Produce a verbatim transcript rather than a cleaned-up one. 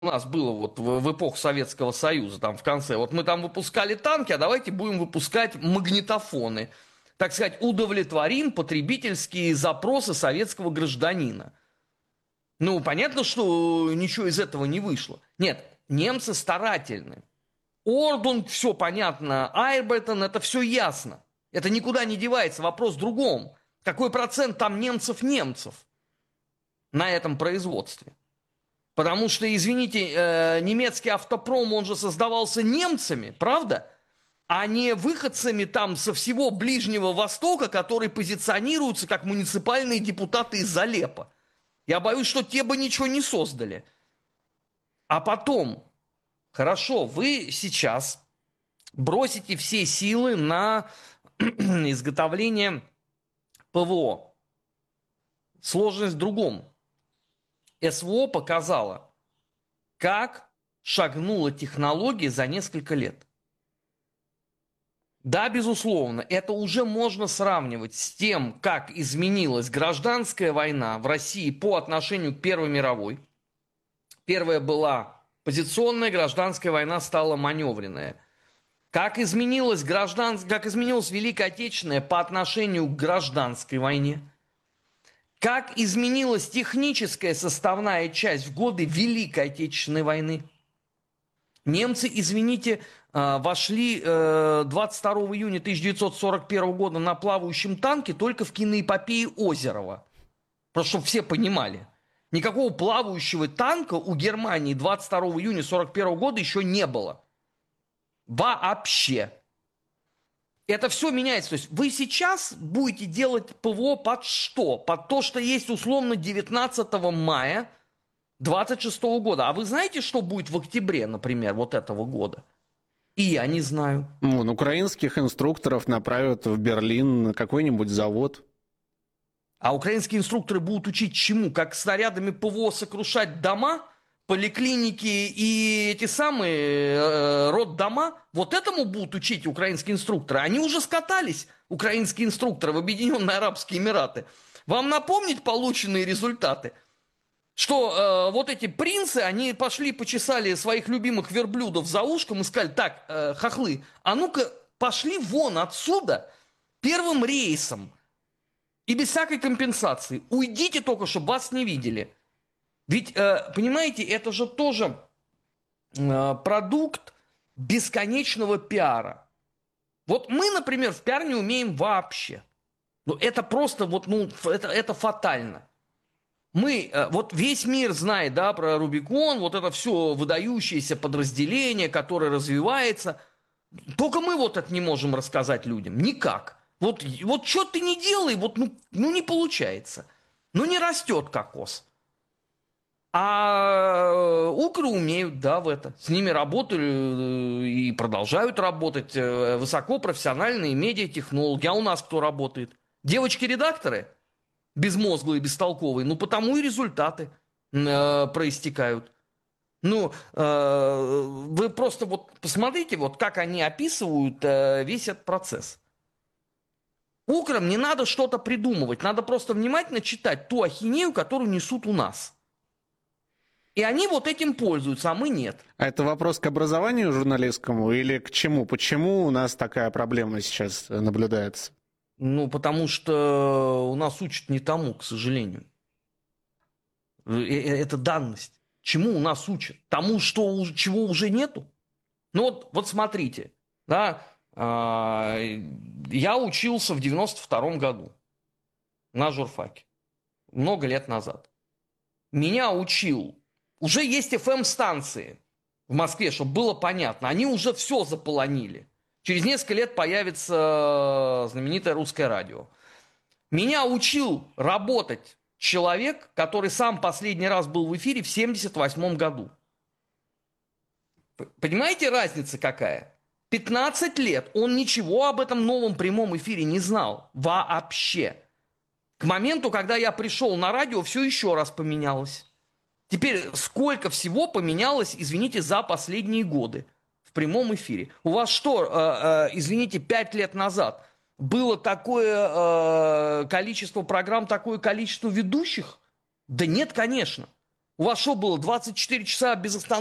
у нас было вот в, в эпоху Советского Союза, там в конце. Вот мы там выпускали танки, а давайте будем выпускать магнитофоны. Так сказать, удовлетворим потребительские запросы советского гражданина. Ну, понятно, что ничего из этого не вышло. Нет, немцы старательны. Ордунг, все понятно. Айрбетон, это все ясно. Это никуда не девается. Вопрос в другом. Какой процент там немцев-немцев на этом производстве? Потому что, извините, э, немецкий автопром, он же создавался немцами, правда? А не выходцами там со всего Ближнего Востока, которые позиционируются как муниципальные депутаты из Алеппо. Я боюсь, что те бы ничего не создали. А потом, хорошо, вы сейчас бросите все силы на изготовление ПВО. Сложность в другом. СВО показала, как шагнула технология за несколько лет. Да, безусловно, это уже можно сравнивать с тем, как изменилась гражданская война в России по отношению к Первой мировой. Первая была позиционная, гражданская война стала маневренная. Как изменилась, граждан... как изменилась Великая Отечественная по отношению к гражданской войне. Как изменилась техническая составная часть в годы Великой Отечественной войны. Немцы, извините, вошли двадцать второго июня тысяча девятьсот сорок первого года на плавающем танке только в киноэпопее Озерова. Просто чтобы все понимали. Никакого плавающего танка у Германии двадцать второго июня сорок первого года еще не было. Вообще. Это все меняется. То есть вы сейчас будете делать ПВО под что? Под то, что есть условно девятнадцатого мая двадцать шестого года. А вы знаете, что будет в октябре, например, вот этого года? И я не знаю. Вон, украинских инструкторов направят в Берлин на какой-нибудь завод. А украинские инструкторы будут учить чему? Как снарядами ПВО сокрушать дома, поликлиники и эти самые э, роддома? Вот этому будут учить украинские инструкторы. Они уже скатались, украинские инструкторы, в Объединенные Арабские Эмираты. Вам напомнить полученные результаты? Что э, вот эти принцы, они пошли, почесали своих любимых верблюдов за ушком и сказали: так, э, хохлы, а ну-ка пошли вон отсюда первым рейсом и без всякой компенсации. Уйдите только, чтобы вас не видели. Ведь, э, понимаете, это же тоже э, продукт бесконечного пиара. Вот мы, например, в пиар не умеем вообще. Ну, это просто вот, ну, это, это фатально. Мы, вот весь мир знает, да, про Рубикон, вот это все выдающееся подразделение, которое развивается. Только мы вот это не можем рассказать людям. Никак. Вот, вот что ты не делай, вот, ну, ну не получается. Ну не растет кокос. А укры умеют, да, в это. С ними работали и продолжают работать высокопрофессиональные медиатехнологи. А у нас кто работает? Девочки-редакторы? Безмозглые, бестолковые, ну потому и результаты э, проистекают. Ну, э, вы просто вот посмотрите, вот как они описывают э, весь этот процесс. Украм не надо что-то придумывать, надо просто внимательно читать ту ахинею, которую несут у нас. И они вот этим пользуются, а мы нет. А это вопрос к образованию журналистскому или к чему? Почему у нас такая проблема сейчас наблюдается? Ну, потому что у нас учат не тому, к сожалению. Это данность. Чему у нас учат? Тому, что, чего уже нету? Ну, вот, вот смотрите. Да, я учился в девяносто втором году на журфаке. Много лет назад. Меня учил. Уже есть эф эм-станции в Москве, чтобы было понятно. Они уже все заполонили. Через несколько лет появится знаменитое русское радио. Меня учил работать человек, который сам последний раз был в эфире в семьдесят восьмом году. Понимаете, разница какая? пятнадцать лет он ничего об этом новом прямом эфире не знал. Вообще. К моменту, когда я пришел на радио, все еще раз поменялось. Теперь сколько всего поменялось, извините, за последние годы? В прямом эфире. У вас что, э, э, извините, пять лет назад было такое э, количество программ, такое количество ведущих? Да нет, конечно. У вас что было, двадцать четыре часа без остановки?